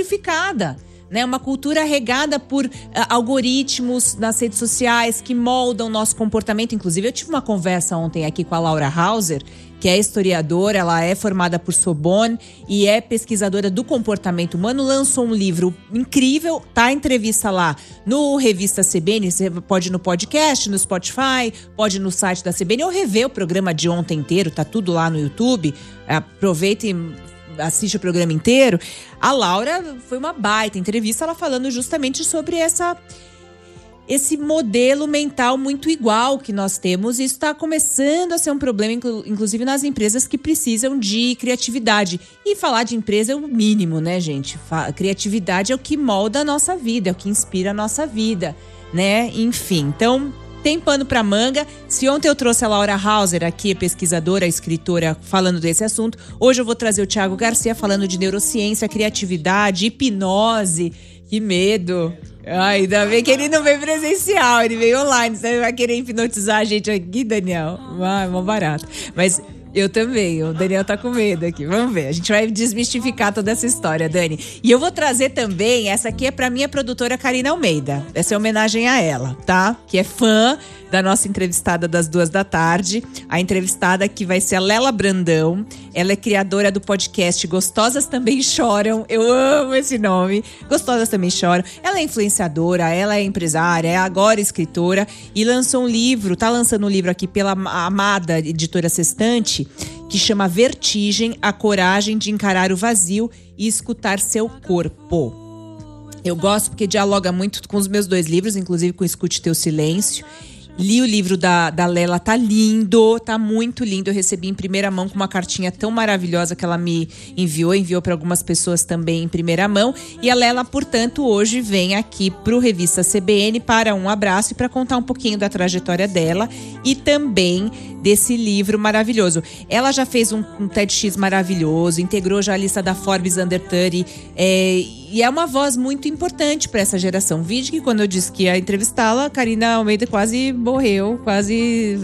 desmistificada. Né, uma cultura regada por algoritmos nas redes sociais que moldam o nosso comportamento. Inclusive, eu tive uma conversa ontem aqui com a Laura Hauser, que é historiadora, ela é formada por Sorbonne e é pesquisadora do comportamento humano, lançou um livro incrível, tá a entrevista lá no Revista CBN, você pode ir no podcast, no Spotify, pode ir no site da CBN ou rever o programa de ontem inteiro, tá tudo lá no YouTube, aproveita e assiste o programa inteiro. A Laura foi uma baita entrevista, ela falando justamente sobre esse modelo mental muito igual que nós temos. Isso está começando a ser um problema, inclusive nas empresas que precisam de criatividade. E falar de empresa é o mínimo, né, gente? Criatividade é o que molda a nossa vida, é o que inspira a nossa vida, né? Enfim, então tem pano pra manga. Se ontem eu trouxe a Laura Hauser aqui, pesquisadora, escritora, falando desse assunto, hoje eu vou trazer o Thiago Garcia falando de neurociência, criatividade, hipnose. Que medo! Ai, ainda bem que ele não veio presencial, ele veio online. Você vai querer hipnotizar a gente aqui, Daniel? Ai, mó barato. Mas eu também, o Daniel tá com medo aqui. Vamos ver, a gente vai desmistificar toda essa história, Dani. E eu vou trazer também, essa aqui é pra minha produtora Karina Almeida. Essa é homenagem a ela, tá? Que é fã da nossa entrevistada das 14h. A entrevistada que vai ser a Lela Brandão. Ela é criadora do podcast Gostosas Também Choram. Eu amo esse nome. Gostosas Também Choram. Ela é influenciadora, ela é empresária, é agora escritora e lançou um livro, tá lançando um livro aqui pela amada editora Sextante, que chama Vertigem, a coragem de encarar o vazio e escutar seu corpo. Eu gosto porque dialoga muito com os meus 2 livros, inclusive com Escute Teu Silêncio. Li o livro da Lela, tá lindo, tá muito lindo. Eu recebi em primeira mão com uma cartinha tão maravilhosa que ela me enviou para algumas pessoas também em primeira mão. E a Lela, portanto, hoje vem aqui pro Revista CBN para um abraço e para contar um pouquinho da trajetória dela e também desse livro maravilhoso. Ela já fez um TEDx maravilhoso, integrou já a lista da Forbes Under 30, e é uma voz muito importante para essa geração. Vide que quando eu disse que ia entrevistá-la, a Karina Almeida quase morreu, quase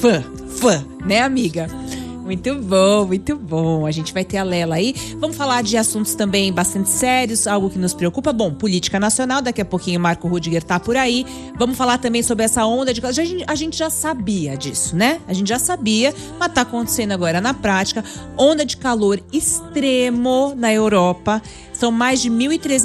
fã, né, amiga? Muito bom, muito bom. A gente vai ter a Lela aí. Vamos falar de assuntos também bastante sérios, algo que nos preocupa. Bom, política nacional, daqui a pouquinho o Marco Rudiger tá por aí. Vamos falar também sobre essa onda de... A gente já sabia disso, né? A gente já sabia, mas tá acontecendo agora na prática. Onda de calor extremo na Europa. São mais de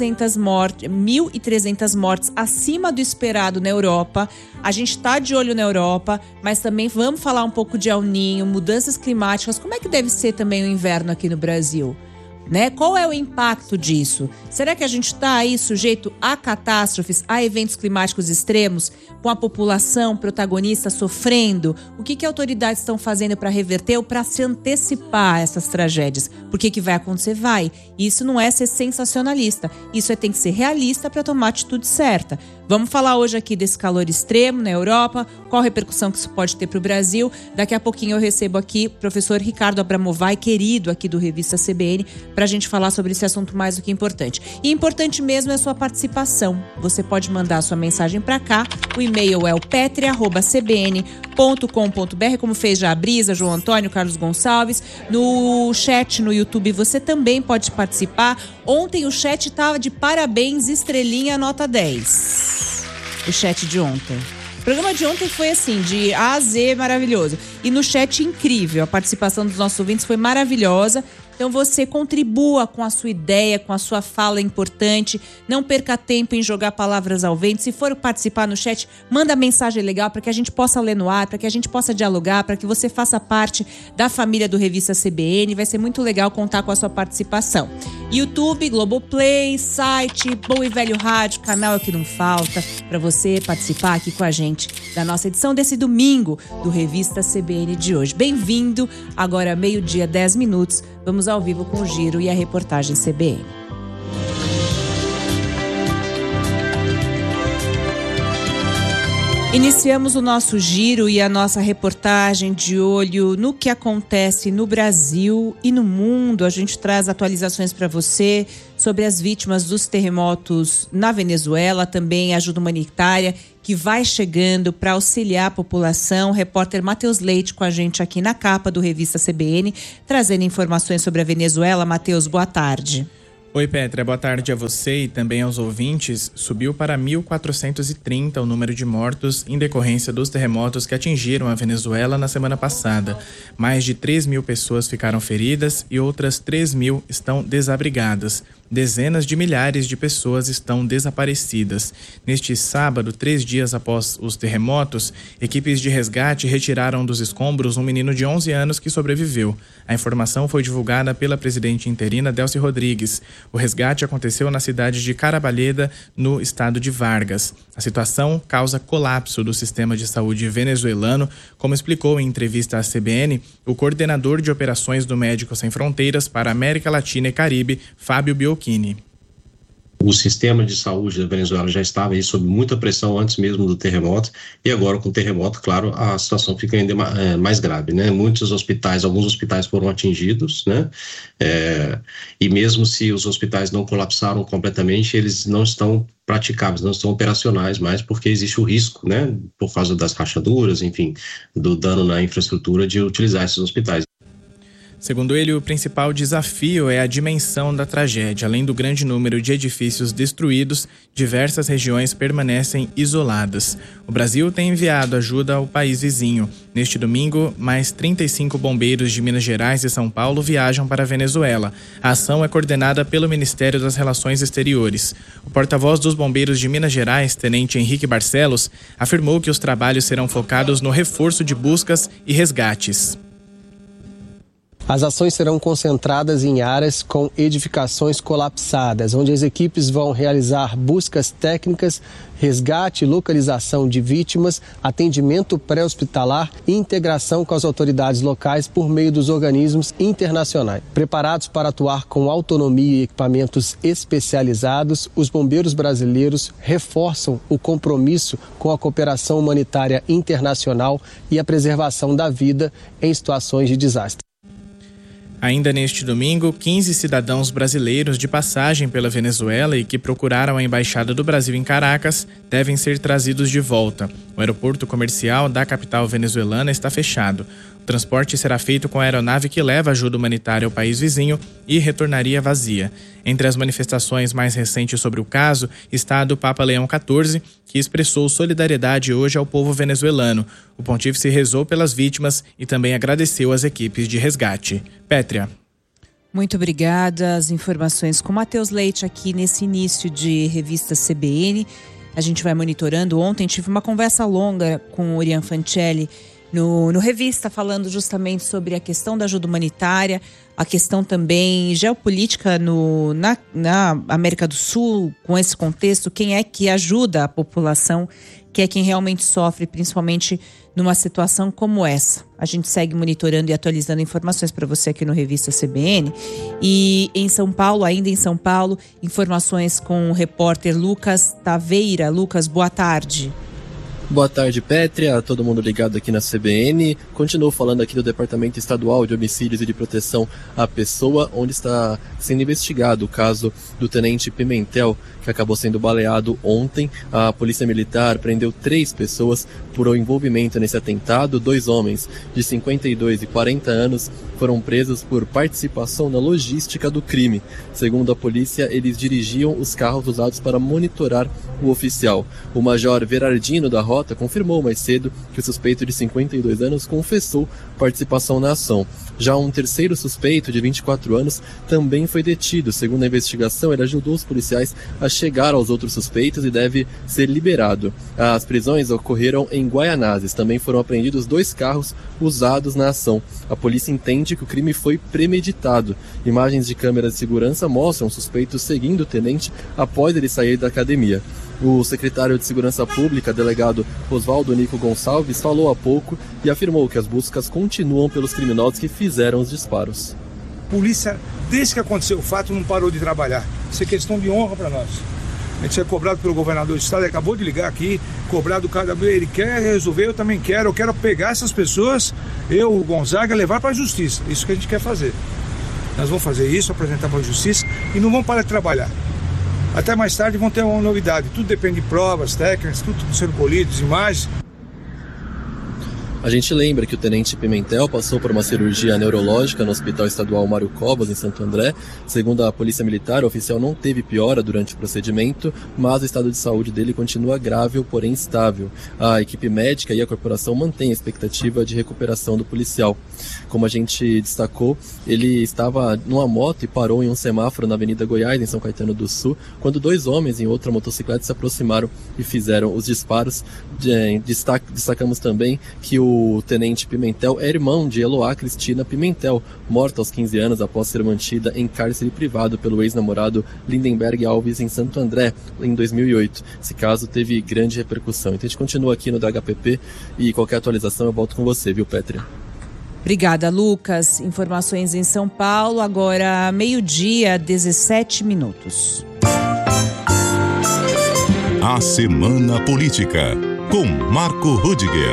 1.300 mortes acima do esperado na Europa. A gente está de olho na Europa, mas também vamos falar um pouco de El Niño, mudanças climáticas. Como é que deve ser também o inverno aqui no Brasil? Né? Qual é o impacto disso? Será que a gente está aí sujeito a catástrofes, a eventos climáticos extremos, com a população protagonista sofrendo? O que autoridades estão fazendo para reverter ou para se antecipar a essas tragédias? Porque que vai acontecer? Vai. Isso não é ser sensacionalista. Isso tem que ser realista para tomar a atitude certa. Vamos falar hoje aqui desse calor extremo na Europa, qual a repercussão que isso pode ter para o Brasil. Daqui a pouquinho eu recebo aqui o professor Ricardo Abramovay, querido aqui do Revista CBN, para a gente falar sobre esse assunto mais do que importante. E importante mesmo é a sua participação. Você pode mandar a sua mensagem para cá. O e-mail é o petri@cbn.com.br, como fez já a Brisa, João Antônio, Carlos Gonçalves. No chat no YouTube você também pode participar. Ontem o chat estava de parabéns, estrelinha, nota 10. O chat de ontem. O programa de ontem foi assim, de A a Z, maravilhoso. E no chat, incrível. A participação dos nossos ouvintes foi maravilhosa. Então você contribua com a sua ideia, com a sua fala importante. Não perca tempo em jogar palavras ao vento. Se for participar no chat, manda mensagem legal para que a gente possa ler no ar, para que a gente possa dialogar, para que você faça parte da família do Revista CBN. Vai ser muito legal contar com a sua participação. YouTube, Globoplay, site, Bom e Velho Rádio, canal é o que não falta para você participar aqui com a gente da nossa edição desse domingo do Revista CBN de hoje. Bem-vindo, agora 12h, 10 minutos. Vamos ao vivo com o Giro e a reportagem CBN. Iniciamos o nosso giro e a nossa reportagem de olho no que acontece no Brasil e no mundo. A gente traz atualizações para você sobre as vítimas dos terremotos na Venezuela, também ajuda humanitária que vai chegando para auxiliar a população. O repórter Matheus Leite com a gente aqui na capa do Revista CBN, trazendo informações sobre a Venezuela. Matheus, boa tarde. Oi, Petra, boa tarde a você e também aos ouvintes. Subiu para 1.430 o número de mortos em decorrência dos terremotos que atingiram a Venezuela na semana passada. Mais de 3.000 pessoas ficaram feridas e outras 3.000 estão desabrigadas. Dezenas de milhares de pessoas estão desaparecidas. Neste sábado, 3 dias após os terremotos, equipes de resgate retiraram dos escombros um menino de 11 anos que sobreviveu. A informação foi divulgada pela presidente interina Delcy Rodrigues. O resgate aconteceu na cidade de Carabalheda, no estado de Vargas. A situação causa colapso do sistema de saúde venezuelano, como explicou em entrevista à CBN o coordenador de operações do Médicos Sem Fronteiras para a América Latina e Caribe, Fábio Biocchini. O sistema de saúde da Venezuela já estava aí sob muita pressão antes mesmo do terremoto, e agora com o terremoto, claro, a situação fica ainda mais grave, né? Alguns hospitais foram atingidos, né? E mesmo se os hospitais não colapsaram completamente, eles não estão praticáveis, não estão operacionais mais, porque existe o risco, né? Por causa das rachaduras, enfim, do dano na infraestrutura de utilizar esses hospitais. Segundo ele, o principal desafio é a dimensão da tragédia. Além do grande número de edifícios destruídos, diversas regiões permanecem isoladas. O Brasil tem enviado ajuda ao país vizinho. Neste domingo, mais 35 bombeiros de Minas Gerais e São Paulo viajam para a Venezuela. A ação é coordenada pelo Ministério das Relações Exteriores. O porta-voz dos bombeiros de Minas Gerais, Tenente Henrique Barcelos, afirmou que os trabalhos serão focados no reforço de buscas e resgates. As ações serão concentradas em áreas com edificações colapsadas, onde as equipes vão realizar buscas técnicas, resgate e localização de vítimas, atendimento pré-hospitalar e integração com as autoridades locais por meio dos organismos internacionais. Preparados para atuar com autonomia e equipamentos especializados, os bombeiros brasileiros reforçam o compromisso com a cooperação humanitária internacional e a preservação da vida em situações de desastre. Ainda neste domingo, 15 cidadãos brasileiros de passagem pela Venezuela e que procuraram a Embaixada do Brasil em Caracas devem ser trazidos de volta. O aeroporto comercial da capital venezuelana está fechado. O transporte será feito com a aeronave que leva ajuda humanitária ao país vizinho e retornaria vazia. Entre as manifestações mais recentes sobre o caso está a do Papa Leão XIV, que expressou solidariedade hoje ao povo venezuelano. O pontífice rezou pelas vítimas e também agradeceu às equipes de resgate. Pétria. Muito obrigada. As informações com Matheus Leite aqui nesse início de revista CBN. A gente vai monitorando. Ontem tive uma conversa longa com o Orian Fancelli no Revista, falando justamente sobre a questão da ajuda humanitária, a questão também geopolítica na América do Sul, com esse contexto, quem é que ajuda a população, que é quem realmente sofre, principalmente numa situação como essa. A gente segue monitorando e atualizando informações para você aqui no Revista CBN. E em São Paulo, ainda em São Paulo, informações com o repórter Lucas Taveira. Lucas, boa tarde. Boa tarde, Pétria, todo mundo ligado aqui na CBN. Continuo falando aqui do Departamento Estadual de Homicídios e de Proteção à Pessoa, onde está sendo investigado o caso do Tenente Pimentel, que acabou sendo baleado ontem. A Polícia Militar prendeu 3 pessoas por envolvimento nesse atentado. 2 homens de 52 e 40 anos foram presos por participação na logística do crime. Segundo a polícia, eles dirigiam os carros usados para monitorar o oficial. O Major Verardino da Rota confirmou mais cedo que o suspeito de 52 anos confessou participação na ação. Já um terceiro suspeito, de 24 anos, também foi detido. Segundo a investigação, ele ajudou os policiais a chegar aos outros suspeitos e deve ser liberado. As prisões ocorreram em Guaianazes. Também foram apreendidos 2 carros usados na ação. A polícia entende que o crime foi premeditado. Imagens de câmeras de segurança mostram o suspeito seguindo o tenente após ele sair da academia. O secretário de Segurança Pública, delegado Oswaldo Nico Gonçalves, falou há pouco e afirmou que as buscas continuam pelos criminosos que fizeram os disparos. A polícia, desde que aconteceu o fato, não parou de trabalhar. Isso é questão de honra para nós. A gente é cobrado pelo governador do estado, ele acabou de ligar aqui, cobrado cada vez, ele quer resolver, eu também quero. Eu quero pegar essas pessoas, o Gonzaga, levar para a justiça. Isso que a gente quer fazer. Nós vamos fazer isso, apresentar para a justiça e não vamos parar de trabalhar. Até mais tarde vão ter uma novidade. Tudo depende de provas técnicas, tudo sendo colhido, imagens. A gente lembra que o Tenente Pimentel passou por uma cirurgia neurológica no Hospital Estadual Mário Covas, em Santo André. Segundo a Polícia Militar, o oficial não teve piora durante o procedimento, mas o estado de saúde dele continua grave, porém estável. A equipe médica e a corporação mantêm a expectativa de recuperação do policial. Como a gente destacou, ele estava numa moto e parou em um semáforo na Avenida Goiás, em São Caetano do Sul, quando 2 homens em outra motocicleta se aproximaram e fizeram os disparos. Destacamos também que o Tenente Pimentel é irmão de Eloá Cristina Pimentel, morta aos 15 anos após ser mantida em cárcere privado pelo ex-namorado Lindenberg Alves em Santo André, em 2008. Esse caso teve grande repercussão. Então a gente continua aqui no DHPP e qualquer atualização eu volto com você, viu, Pétria? Obrigada, Lucas. Informações em São Paulo, agora 12:17. A Semana Política, com Marco Rudiger.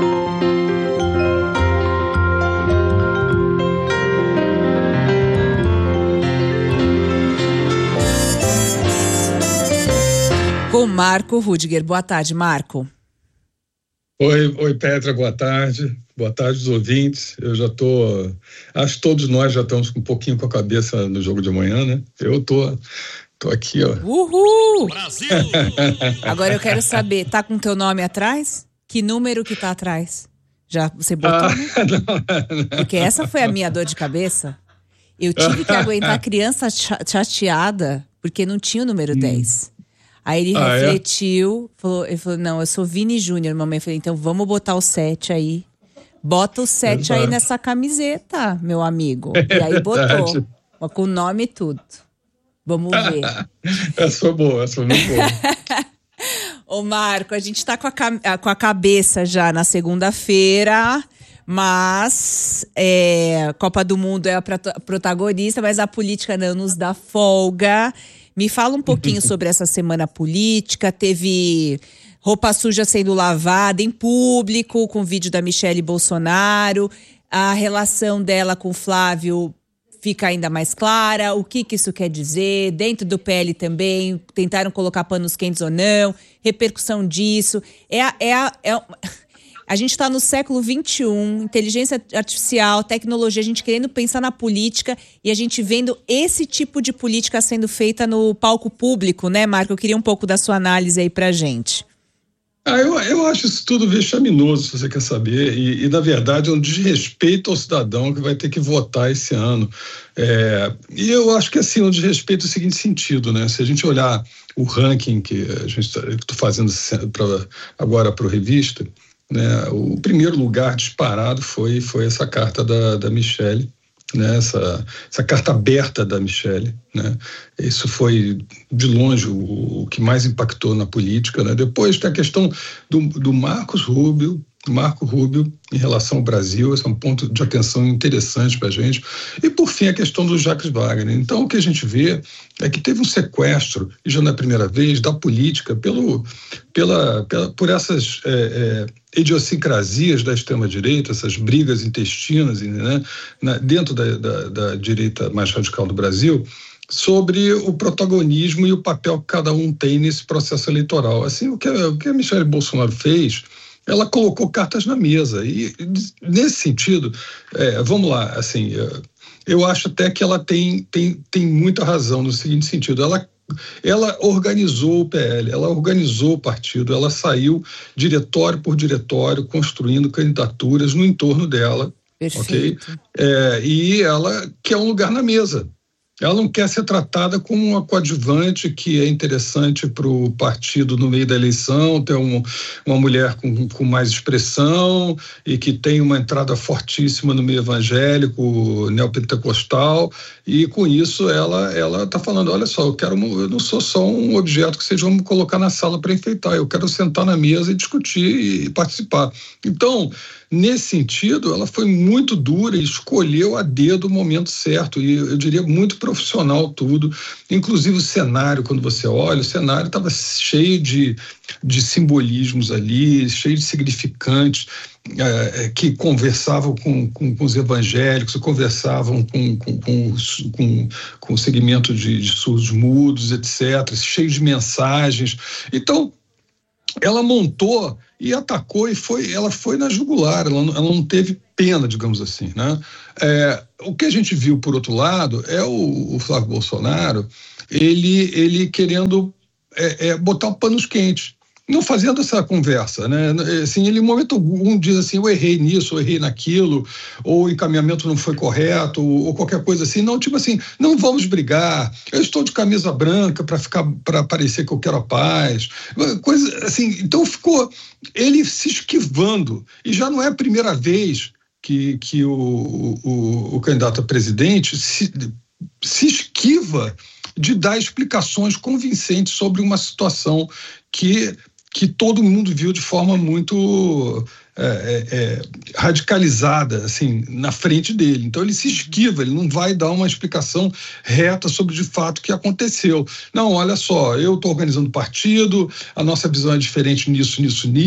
Com Marco Rudiger. Boa tarde, Marco. Oi, Petra, boa tarde. Boa tarde, os ouvintes. Eu já acho que todos nós já estamos um pouquinho com a cabeça no jogo de amanhã, né? Eu tô aqui, ó. Uhul! Brasil! Agora eu quero saber, tá com teu nome atrás? Que número que tá atrás? Já você botou, né? Não. Porque essa foi a minha dor de cabeça. Eu tive que aguentar a criança chateada porque não tinha o número 10. Aí ele refletiu, ele falou, não, eu sou Vini Júnior, mamãe. Eu falei, então vamos botar o 7 aí. Bota o 7 aí nessa camiseta, meu amigo. E aí botou, com o nome e tudo. Vamos ver. Essa foi boa, essa foi muito boa. Ô Marco, a gente tá com a cabeça já na segunda-feira, mas Copa do Mundo é a protagonista, mas a política não nos dá folga. Me fala um pouquinho sobre essa semana política. Teve roupa suja sendo lavada em público, com vídeo da Michelle Bolsonaro. A relação dela com o Flávio fica ainda mais clara. O que isso quer dizer? Dentro do PL também, tentaram colocar panos quentes ou não? Repercussão disso. A gente está no século XXI, inteligência artificial, tecnologia, a gente querendo pensar na política e a gente vendo esse tipo de política sendo feita no palco público, né, Marco? Eu queria um pouco da sua análise aí pra gente. Eu acho isso tudo vexaminoso, se você quer saber, e na verdade é um desrespeito ao cidadão que vai ter que votar esse ano. E eu acho que assim, um desrespeito no seguinte sentido, né? Se a gente olhar o ranking que eu estou fazendo agora para o Revista, né, o primeiro lugar disparado foi essa carta da Michelle, né, essa carta aberta da Michelle, né? Isso foi de longe o que mais impactou na política, né? Depois tem a questão do Marco Rubio em relação ao Brasil. Esse é um ponto de atenção interessante para a gente. E, por fim, a questão do Jacques Wagner. Então, o que a gente vê é que teve um sequestro, e já não é a primeira vez, da política por essas idiosincrasias da extrema-direita, essas brigas intestinas, né, dentro da direita mais radical do Brasil, sobre o protagonismo e o papel que cada um tem nesse processo eleitoral. Assim, o que a Michelle Bolsonaro fez, ela colocou cartas na mesa. E nesse sentido, vamos lá, assim, eu acho até que ela tem muita razão no seguinte sentido. Ela organizou o PL, ela organizou o partido, ela saiu diretório por diretório, construindo candidaturas no entorno dela. Perfeito. Okay? E ela quer um lugar na mesa. Ela não quer ser tratada como uma coadjuvante que é interessante para o partido no meio da eleição, ter uma mulher com mais expressão e que tem uma entrada fortíssima no meio evangélico, neopentecostal, e com isso ela está falando, olha só, eu não sou só um objeto que vocês vão colocar na sala para enfeitar, eu quero sentar na mesa e discutir e participar. Então, nesse sentido, ela foi muito dura e escolheu a dedo o momento certo, e eu diria muito profissional tudo, inclusive o cenário, quando você olha, o cenário estava cheio de simbolismos ali, cheio de significantes, que conversavam com os evangélicos, conversavam com o segmento de surdos mudos, etc., cheio de mensagens. Então, ela montou e atacou, ela foi na jugular, ela não teve pena, digamos assim, né? O que a gente viu, por outro lado, é o Flávio Bolsonaro, ele querendo botar panos quentes, não fazendo essa conversa, né? Assim, ele, em momento algum, diz assim, eu errei nisso, eu errei naquilo, ou o encaminhamento não foi correto, ou qualquer coisa assim. Não, tipo assim, não vamos brigar, eu estou de camisa branca para parecer que eu quero a paz. Coisa assim, então ficou ele se esquivando, e já não é a primeira vez que o candidato a presidente se esquiva de dar explicações convincentes sobre uma situação que todo mundo viu de forma muito radicalizada, assim, na frente dele. Então ele se esquiva, ele não vai dar uma explicação reta sobre de fato o que aconteceu. Não, olha só, eu estou organizando partido, a nossa visão é diferente nisso.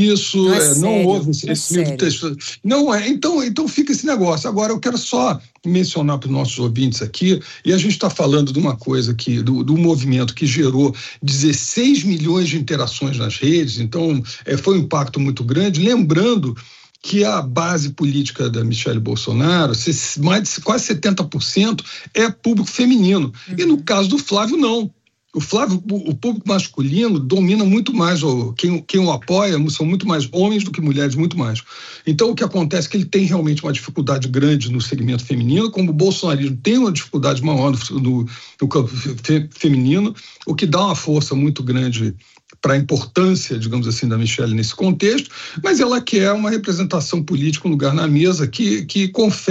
Não houve esse nível de texto. Não é, então fica esse negócio. Agora eu quero só mencionar para os nossos ouvintes aqui, e a gente está falando de uma coisa do movimento que gerou 16 milhões de interações nas redes, então foi um impacto muito grande, lembrando que a base política da Michelle Bolsonaro, quase 70% é público feminino, e no caso do Flávio não. O Flávio, o público masculino domina muito mais, quem o apoia são muito mais homens do que mulheres, muito mais. Então o que acontece é que ele tem realmente uma dificuldade grande no segmento feminino, como o bolsonarismo tem uma dificuldade maior no campo feminino, o que dá uma força muito grande para a importância, digamos assim, da Michelle nesse contexto, mas ela quer uma representação política, um lugar na mesa que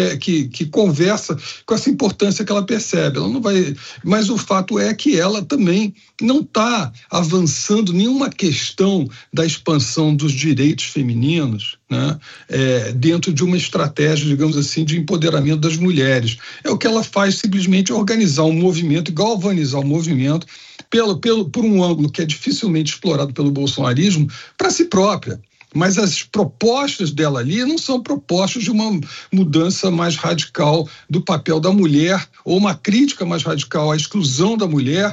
conversa com essa importância que ela percebe. Ela não vai, mas o fato é que ela também não está avançando nenhuma questão da expansão dos direitos femininos, né, dentro de uma estratégia, digamos assim, de empoderamento das mulheres. O que ela faz simplesmente organizar um movimento e galvanizar o movimento por um ângulo que é dificilmente explorado pelo bolsonarismo para si própria. Mas as propostas dela ali não são propostas de uma mudança mais radical do papel da mulher ou uma crítica mais radical à exclusão da mulher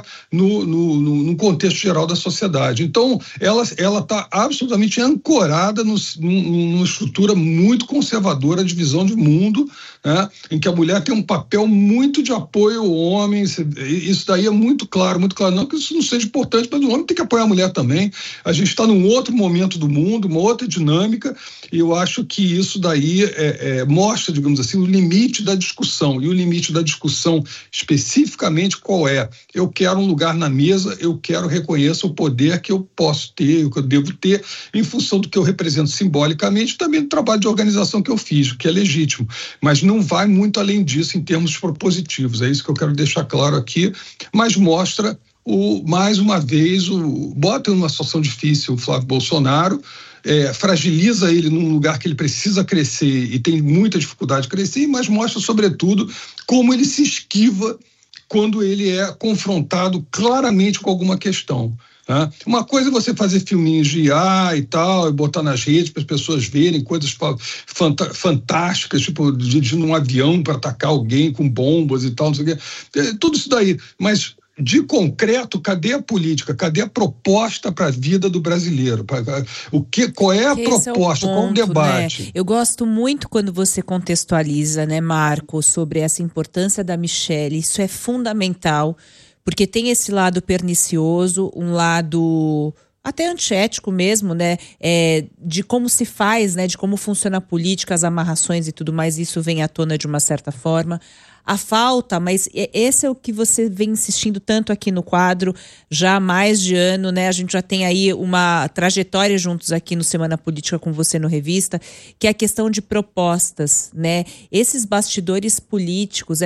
no contexto geral da sociedade. Então, ela está absolutamente ancorada numa estrutura muito conservadora de visão de mundo, né, em que a mulher tem um papel muito de apoio ao homem. Isso daí é muito claro. Não que isso não seja importante, mas o homem tem que apoiar a mulher também. A gente está num outro momento do mundo, uma outra dinâmica, e eu acho que isso daí mostra, digamos assim, o limite da discussão. E o limite da discussão, especificamente, qual é? Eu quero um lugar na mesa, eu quero reconhecer o poder que eu posso ter, o que eu devo ter, em função do que eu represento simbolicamente, também do trabalho de organização que eu fiz, que é legítimo. Mas não vai muito além disso em termos propositivos. É isso que eu quero deixar claro aqui, mas mostra, mais uma vez, bota numa situação difícil o Flávio Bolsonaro, fragiliza ele num lugar que ele precisa crescer e tem muita dificuldade de crescer, mas mostra, sobretudo, como ele se esquiva quando ele é confrontado claramente com alguma questão. Né? Uma coisa é você fazer filminhos de IA e tal, e botar nas redes para as pessoas verem coisas fantásticas, tipo de num avião para atacar alguém com bombas e tal, não sei o quê. Tudo isso daí, mas de concreto, cadê a política? Cadê a proposta para a vida do brasileiro? Qual é a proposta? Qual o debate? Né? Eu gosto muito quando você contextualiza, né, Marco, sobre essa importância da Michelle. Isso é fundamental, porque tem esse lado pernicioso, um lado até antiético mesmo, né, de como se faz, né, de como funciona a política, as amarrações e tudo mais, isso vem à tona de uma certa forma. A falta, mas esse é o que você vem insistindo tanto aqui no quadro já há mais de ano, né? A gente já tem aí uma trajetória juntos aqui no Semana Política com você no Revista, que é a questão de propostas, né? Esses bastidores políticos,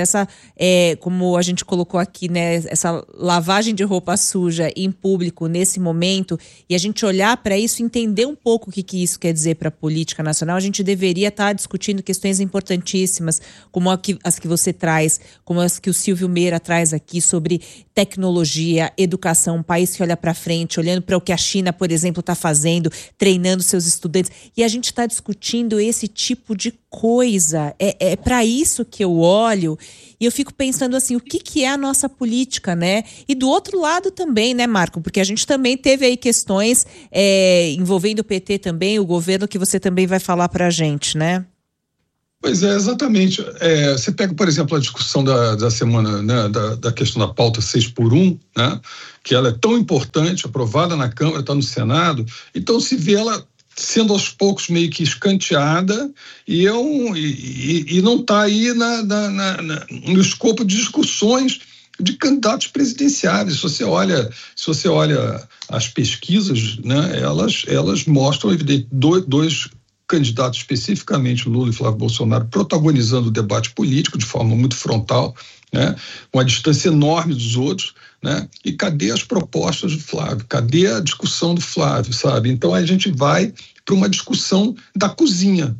como a gente colocou aqui, né? Essa lavagem de roupa suja em público nesse momento, e a gente olhar para isso, entender um pouco o que isso quer dizer para a política nacional, a gente deveria estar discutindo questões importantíssimas, como as que você traz traz, como as que o Silvio Meira traz aqui sobre tecnologia, educação, um país que olha para frente, olhando para o que a China, por exemplo, está fazendo, treinando seus estudantes. E a gente está discutindo esse tipo de coisa. É para isso que eu olho e eu fico pensando assim, o que é a nossa política, né? E do outro lado também, né, Marco? Porque a gente também teve aí questões envolvendo o PT também, o governo, que você também vai falar para a gente, né? Pois é, exatamente. Você pega, por exemplo, a discussão da semana, né, da questão da pauta 6x1, né, que ela é tão importante, aprovada na Câmara, está no Senado, então se vê ela sendo aos poucos meio que escanteada e não está aí no escopo de discussões de candidatos presidenciáveis. Se você olha as pesquisas, né, elas mostram, evidente, dois candidatos, especificamente Lula e Flávio Bolsonaro, protagonizando o debate político de forma muito frontal, né, com a distância enorme dos outros, né? E cadê as propostas do Flávio? Cadê a discussão do Flávio, sabe? Então a gente vai para uma discussão da cozinha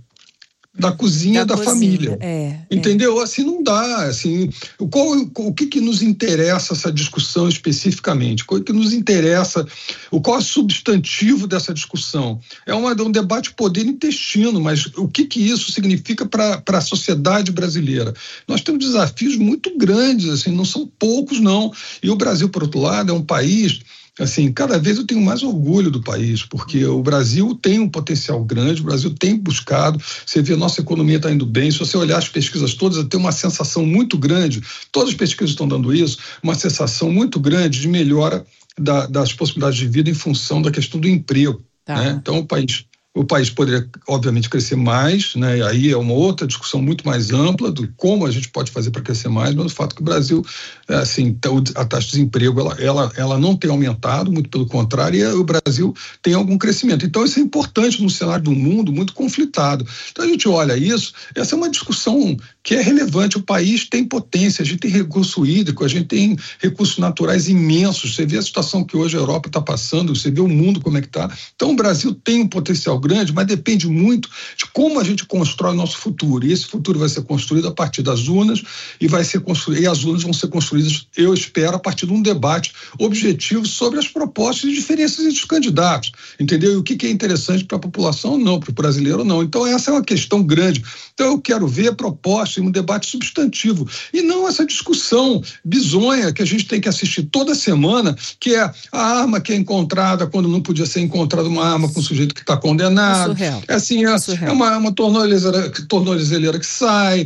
da família. Entendeu? Assim não dá. Assim, o que nos interessa essa discussão especificamente? Qual que nos interessa? Qual é o substantivo dessa discussão? É um debate poder-intestino, mas o que isso significa para a sociedade brasileira? Nós temos desafios muito grandes, assim, não são poucos, não. E o Brasil, por outro lado, é um país... Assim, cada vez eu tenho mais orgulho do país, porque o Brasil tem um potencial grande, o Brasil tem buscado, você vê a nossa economia está indo bem, se você olhar as pesquisas todas, eu tenho uma sensação muito grande, todas as pesquisas estão dando isso, uma sensação muito grande de melhora das possibilidades de vida em função da questão do emprego. Tá. Né? Então o país poderia, obviamente, crescer mais, né? Aí é uma outra discussão muito mais ampla do como a gente pode fazer para crescer mais, mas o fato que o Brasil, assim, a taxa de desemprego, ela não tem aumentado, muito pelo contrário, e o Brasil tem algum crescimento. Então isso é importante no cenário do mundo muito conflitado. Então a gente olha isso, essa é uma discussão que é relevante. O país tem potência, a gente tem recurso hídrico, a gente tem recursos naturais imensos. Você vê a situação que hoje a Europa está passando, você vê o mundo como é que está. Então o Brasil tem um potencial grande, mas depende muito de como a gente constrói o nosso futuro. E esse futuro vai ser construído a partir das urnas e as urnas vão ser construídas, eu espero, a partir de um debate objetivo sobre as propostas e diferenças entre os candidatos. Entendeu? E o que é interessante para a população ou não, para o brasileiro ou não. Então essa é uma questão grande. Então eu quero ver propostas e um debate substantivo. E não essa discussão bizonha que a gente tem que assistir toda semana, que é a arma que é encontrada quando não podia ser encontrada uma arma com um sujeito que está condenado. Assim, é uma tornozeleira que sai,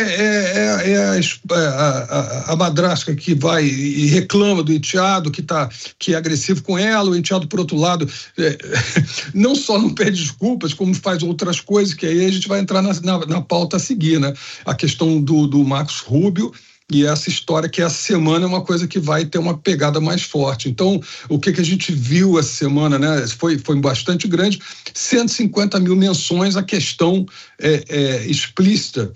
a madrasta que vai e reclama do enteado que é agressivo com ela, o enteado, por outro lado, não só não pede desculpas, como faz outras coisas, que aí a gente vai entrar na pauta a seguir, né? A questão do Marcos Rubio. E essa história que essa semana é uma coisa que vai ter uma pegada mais forte. Então, o que a gente viu essa semana, né, foi bastante grande, 150 mil menções à questão explícita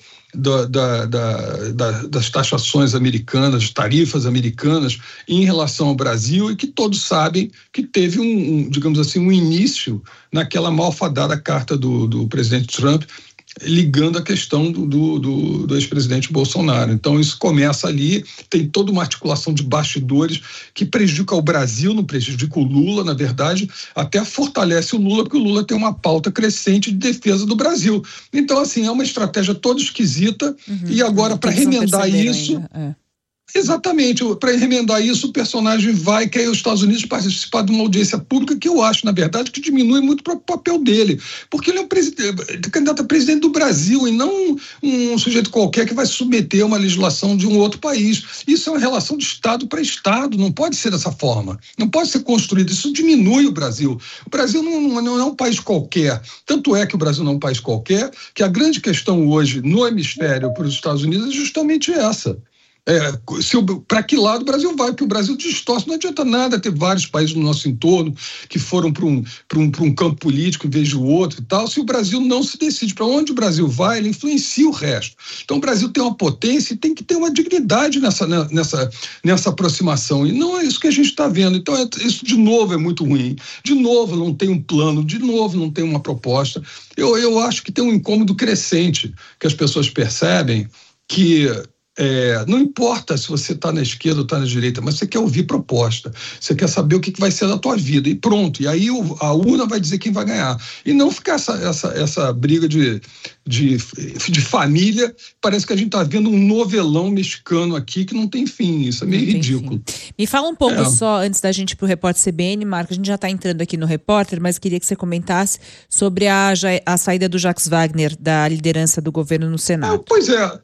das taxações americanas, tarifas americanas em relação ao Brasil, e que todos sabem que teve digamos assim, um início naquela malfadada carta do presidente Trump, ligando a questão do ex-presidente Bolsonaro. Então isso começa ali, tem toda uma articulação de bastidores que prejudica o Brasil, não prejudica o Lula, na verdade, até fortalece o Lula, porque o Lula tem uma pauta crescente de defesa do Brasil. Então, assim, é uma estratégia toda esquisita, e agora, para remendar isso... Exatamente, para remendar isso, o personagem vai querer os Estados Unidos participar de uma audiência pública que eu acho, na verdade, que diminui muito o papel dele, porque ele é um candidato a presidente do Brasil e não um sujeito qualquer que vai submeter a uma legislação de um outro país. Isso é uma relação de Estado para Estado, não pode ser dessa forma, não pode ser construído, isso diminui o Brasil. O Brasil não é um país qualquer, tanto é que o Brasil não é um país qualquer, que a grande questão hoje no hemisfério para os Estados Unidos é justamente essa. Para que lado o Brasil vai? Porque o Brasil distorce, não adianta nada ter vários países no nosso entorno que foram para um campo político em vez de outro e tal, se o Brasil não se decide para onde o Brasil vai, ele influencia o resto. Então o Brasil tem uma potência e tem que ter uma dignidade nessa aproximação, e não é isso que a gente está vendo. Então isso de novo é muito ruim, de novo não tem um plano, de novo não tem uma proposta. Eu acho que tem um incômodo crescente que as pessoas percebem que não importa se você está na esquerda ou está na direita, mas você quer ouvir proposta, você quer saber o que vai ser da tua vida, e pronto, e aí a urna vai dizer quem vai ganhar, e não ficar essa briga de família. Parece que a gente está vendo um novelão mexicano aqui que não tem fim, isso é meio ridículo. Me fala um pouco só, antes da gente ir para o Repórter CBN, Marco, a gente já está entrando aqui no Repórter, mas queria que você comentasse sobre a saída do Jacques Wagner da liderança do governo no Senado. Pois é,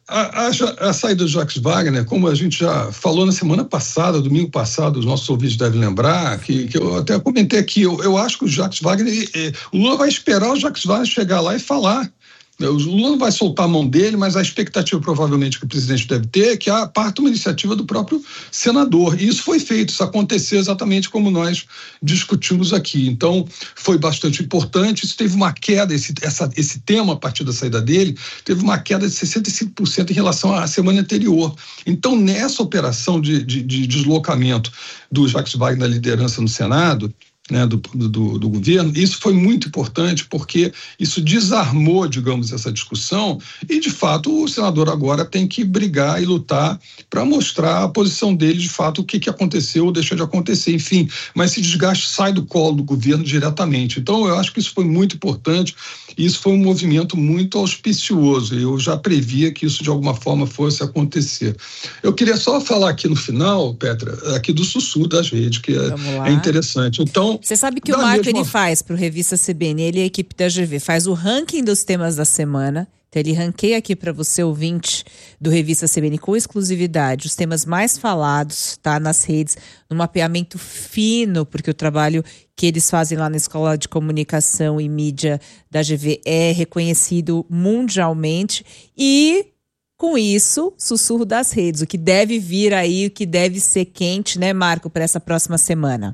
a saída do Jacques Wagner, como a gente já falou na semana passada, domingo passado, os nossos ouvintes devem lembrar, que eu até comentei aqui, eu acho que o Jacques Wagner, o Lula vai esperar o Jacques Wagner chegar lá e falar. O Lula não vai soltar a mão dele, mas a expectativa provavelmente que o presidente deve ter é que parta uma iniciativa do próprio senador. E isso foi feito, isso aconteceu exatamente como nós discutimos aqui. Então, foi bastante importante. Isso teve uma queda, esse tema, a partir da saída dele, teve uma queda de 65% em relação à semana anterior. Então, nessa operação de deslocamento do Jacques Wagner na liderança no Senado, né, do governo, isso foi muito importante porque isso desarmou, digamos, essa discussão, e de fato o senador agora tem que brigar e lutar para mostrar a posição dele, de fato, o que aconteceu ou deixou de acontecer, enfim, mas esse desgaste sai do colo do governo diretamente. Então eu acho que isso foi muito importante, e isso foi um movimento muito auspicioso, eu já previa que isso de alguma forma fosse acontecer. Eu queria só falar aqui no final, Petra, aqui do sussurro das redes, que é interessante. Então, você sabe que o Marco ele faz para o Revista CBN, ele e a equipe da GV, faz o ranking dos temas da semana. Então ele ranqueia aqui para você, ouvinte do Revista CBN, com exclusividade, os temas mais falados, tá, nas redes, num mapeamento fino, porque o trabalho que eles fazem lá na Escola de Comunicação e Mídia da GV é reconhecido mundialmente. E com isso, sussurro das redes, o que deve vir aí, o que deve ser quente, né, Marco, para essa próxima semana?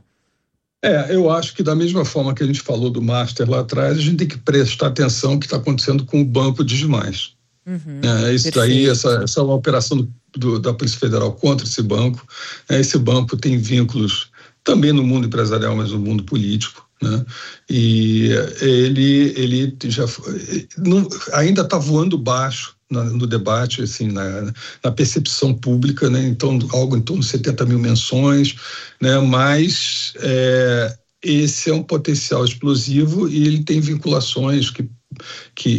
Eu acho que da mesma forma que a gente falou do Master lá atrás, a gente tem que prestar atenção no que está acontecendo com o Banco Digitais. Isso daí, essa é uma operação da Polícia Federal contra esse banco. Esse banco tem vínculos também no mundo empresarial, mas no mundo político. Né? E ele já ainda está voando baixo no debate, assim, na percepção pública, né? Então algo em torno de 70 mil menções, né? Mas esse é um potencial explosivo e ele tem vinculações que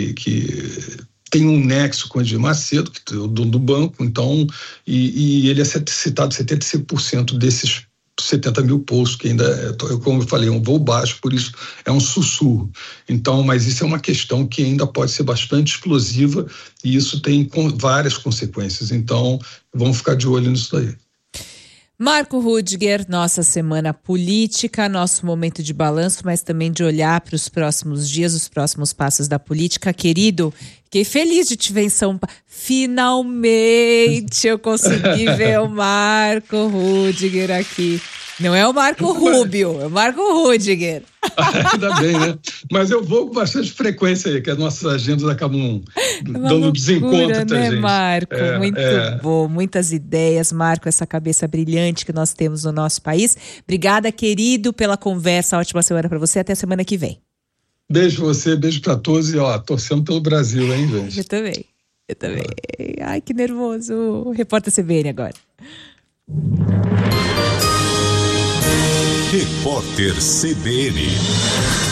tem um nexo com o Edir Macedo, que é o dono do banco, então, e ele é citado 75% desses 70 mil postos, que ainda, como eu falei, é um voo baixo, por isso é um sussurro. Então, mas isso é uma questão que ainda pode ser bastante explosiva e isso tem várias consequências. Então, vamos ficar de olho nisso daí. Marco Rudiger, nossa semana política, nosso momento de balanço, mas também de olhar para os próximos dias, os próximos passos da política. Querido, fiquei feliz de te ver em São Paulo. Finalmente eu consegui ver o Marco Rudiger aqui. Não é o Marco Rubio, é o Marco Rudiger. Ainda bem, né? Mas eu vou com bastante frequência aí, que as nossas agendas acabam dando desencontro entre a gente. Marco? Muito bom, muitas ideias, Marco, essa cabeça brilhante que nós temos no nosso país. Obrigada, querido, pela conversa. Ótima semana para você, até semana que vem. Beijo pra você, beijo pra todos e torcendo pelo Brasil, hein, gente? Eu também. Ai, que nervoso. Repórter CBN agora. Repórter CBN.